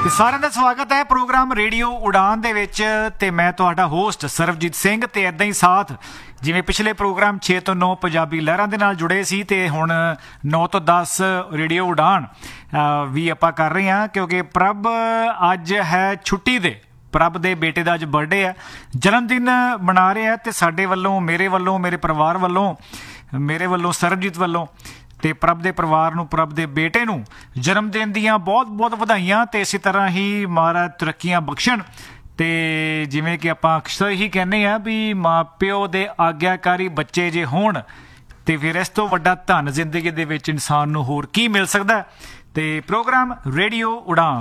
ਸਾਰਿਆਂ ਦਾ ਸਵਾਗਤ ਹੈ ਪ੍ਰੋਗਰਾਮ ਰੇਡੀਓ ਉਡਾਨ ਦੇ ਵਿੱਚ ਤੇ ਮੈਂ ਤੁਹਾਡਾ ਹੋਸਟ ਸਰਬਜੀਤ ਸਿੰਘ ਤੇ ਇਦਾਂ ਹੀ ਸਾਥ ਜਿਵੇਂ ਪਿਛਲੇ ਪ੍ਰੋਗਰਾਮ 6 ਤੋਂ 9 ਪੰਜਾਬੀ ਲਹਿਰਾਂ ਦੇ ਨਾਲ ਜੁੜੇ ਸੀ ਤੇ ਹੁਣ 9 ਤੋਂ 10 ਰੇਡੀਓ ਉਡਾਨ ਵੀ ਆਪਾਂ ਕਰ ਰਹੇ ਹਾਂ ਕਿਉਂਕਿ ਪ੍ਰਭ ਅੱਜ ਹੈ ਛੁੱਟੀ ਦੇ ਪ੍ਰਭ ਦੇ ਬੇਟੇ ਦਾ ਅੱਜ ਬਰਥਡੇ ਹੈ ਜਨਮ ਦਿਨ ਮਨਾ ਰਹੇ ਹੈ ਤੇ ਸਾਡੇ ਵੱਲੋਂ ਮੇਰੇ ਪਰਿਵਾਰ ਵੱਲੋਂ ਮੇਰੇ ਵੱਲੋਂ ਸਰਬਜੀਤ ਵੱਲੋਂ ਤੇ ਪ੍ਰਭ ਦੇ ਪਰਿਵਾਰ ਨੂੰ ਪ੍ਰਭ ਦੇ ਬੇਟੇ ਨੂੰ ਜਨਮ ਦਿਨ ਦੀਆਂ ਬਹੁਤ ਬਹੁਤ ਵਧਾਈਆਂ ਤੇ ਇਸੇ ਤਰ੍ਹਾਂ ਹੀ ਮਹਾਰਾਜ ਤਰੱਕੀਆਂ ਬਖਸ਼ਣ ਤੇ ਜਿਵੇਂ ਕਿ ਆਪਾਂ ਅਕਸਰ ਹੀ ਕਹਿੰਦੇ ਆ ਵੀ ਮਾਂ ਪਿਓ ਦੇ ਆਗਿਆਕਾਰੀ ਬੱਚੇ ਜੇ ਹੋਣ ਤੇ ਫਿਰ ਇਸ ਤੋਂ ਵੱਡਾ ਧਨ ਜ਼ਿੰਦਗੀ ਦੇ ਵਿੱਚ ਇਨਸਾਨ ਨੂੰ ਹੋਰ ਕੀ ਮਿਲ ਸਕਦਾ ਤੇ ਪ੍ਰੋਗਰਾਮ ਰੇਡੀਓ ਉਡਾਨ